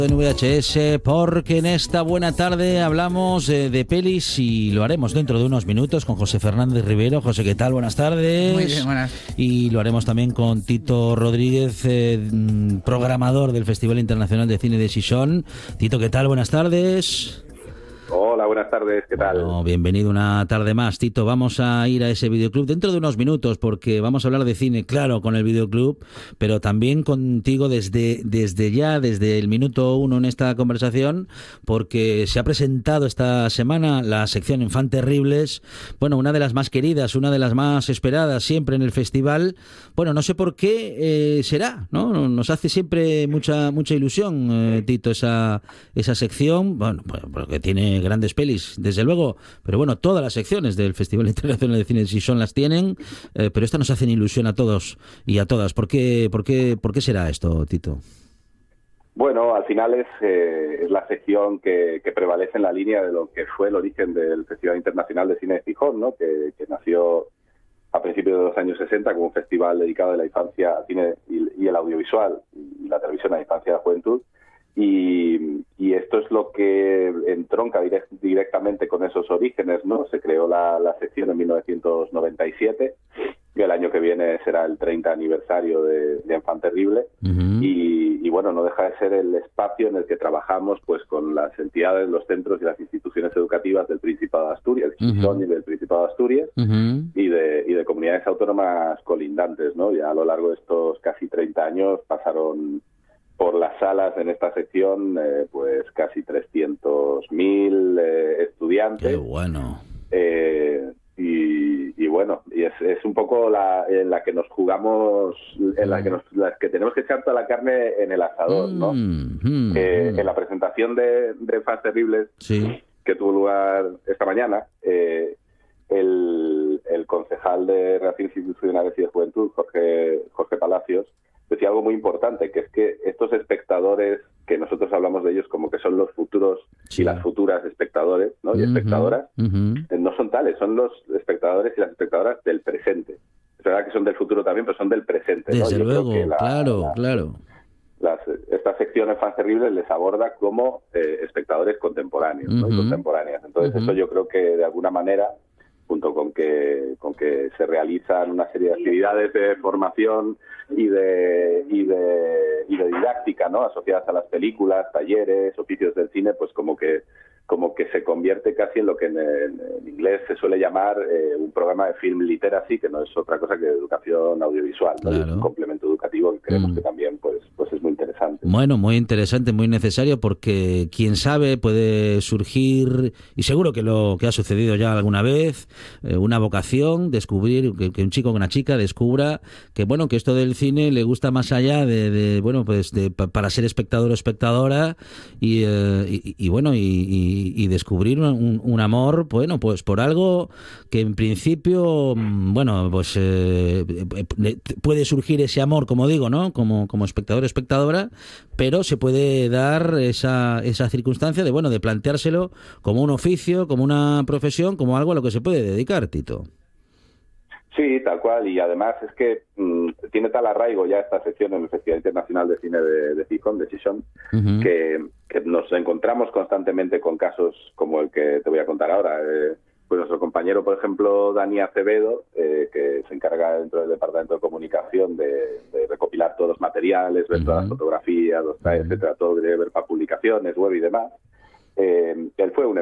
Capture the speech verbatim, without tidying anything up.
En V H S, porque en esta buena tarde hablamos eh, de pelis y lo haremos dentro de unos minutos con José Fernández Rivero. José, ¿qué tal? Buenas tardes. Muy bien, buenas. Y lo haremos también con Tito Rodríguez, eh, programador del Festival Internacional de Cine de Xixón. Tito, ¿qué tal? Buenas tardes. Hola, buenas tardes, ¿qué tal? Bueno, bienvenido una tarde más, Tito. Vamos a ir a ese videoclub dentro de unos minutos porque vamos a hablar de cine, claro, con el videoclub, pero también contigo desde, desde ya, desde el minuto uno en esta conversación, porque se ha presentado esta semana la sección Infanterribles, bueno, una de las más queridas, una de las más esperadas siempre en el festival. Bueno, no sé por qué eh, será, ¿no? Nos hace siempre mucha mucha ilusión, eh, Tito, esa, esa sección, bueno, pues porque tiene grandes pelis, desde luego, pero bueno, todas las secciones del Festival Internacional de Cine de Xixón las tienen, eh, pero esta nos hace ilusión a todos y a todas. ¿Por qué, por qué, por qué será esto, Tito? Bueno, al final es, eh, es la sección que, que prevalece en la línea de lo que fue el origen del Festival Internacional de Cine de Gijón, ¿no? que, que nació a principios de los años sesenta como un festival dedicado a la infancia, al cine y, y el audiovisual y la televisión a la infancia y a la juventud. Y, y esto es lo que entronca direct, directamente con esos orígenes, ¿no? Se creó la, la sección en mil novecientos noventa y siete y el año que viene será el treinta aniversario de, de Infanterrible. Uh-huh. y, y bueno, no deja de ser el espacio en el que trabajamos pues con las entidades, los centros y las instituciones educativas del Principado de Asturias, uh-huh. y del Principado de Asturias, uh-huh. y, de, y de comunidades autónomas colindantes, ¿no? Ya a lo largo de estos casi treinta años pasaron por las salas en esta sección, eh, pues casi trescientos mil eh, estudiantes. ¡Qué bueno! Eh, y, y bueno, y es, es un poco la en la que nos jugamos, en la que nos, las que tenemos que echar toda la carne en el asador, ¿no? Mm, mm, eh, mm. En la presentación de, de Infanterribles, sí, que tuvo lugar esta mañana, eh, el, el concejal de Relaciones Institucionales y de Juventud, Jorge, Jorge Palacios, decía algo muy importante, que es que estos espectadores, que nosotros hablamos de ellos como que son los futuros sí. y las futuras espectadores, ¿no? y uh-huh, espectadoras, uh-huh. no son tales, son los espectadores y las espectadoras del presente. Es verdad que son del futuro también, pero son del presente. Desde ¿no? luego, creo que la, claro, la, claro. Las, esta sección de Infanterribles les aborda como eh, espectadores contemporáneos, uh-huh. ¿no? y contemporáneas. Entonces uh-huh. eso yo creo que de alguna manera, junto con que con que se realizan una serie de actividades de formación y de y de y de didáctica, ¿no? asociadas a las películas, talleres, oficios del cine, pues como que como que se convierte casi en lo que en, en, en inglés se suele llamar eh, un programa de film literacy, que no es otra cosa que educación audiovisual, ¿no? Claro. Es un complemento educativo que creemos mm. que también pues pues es muy interesante. Bueno, muy interesante, muy necesario, porque quién sabe, puede surgir, y seguro que lo que ha sucedido ya alguna vez, eh, una vocación, descubrir que, que un chico o una chica descubra que bueno, que esto del cine le gusta más allá de, de bueno, pues de, para ser espectador o espectadora, y, eh, y, y bueno, y, y y descubrir un, un amor, bueno, pues por algo que en principio, bueno, pues eh, puede surgir ese amor, como digo, ¿no? Como, como espectador o espectadora, pero se puede dar esa, esa circunstancia de, bueno, de planteárselo como un oficio, como una profesión, como algo a lo que se puede dedicar, Tito. Sí, tal cual, y además es que mmm, tiene tal arraigo ya esta sección en el Festival Internacional de Cine de, de Gijón, de Xixón, uh-huh. que, que nos encontramos constantemente con casos como el que te voy a contar ahora. Eh, pues nuestro compañero, por ejemplo, Dani Acevedo, eh, que se encarga dentro del Departamento de Comunicación de, de recopilar todos los materiales, ver uh-huh. todas las fotografías, los trajes, uh-huh. etcétera, todo que debe ver para publicaciones, web y demás. Eh, él fue un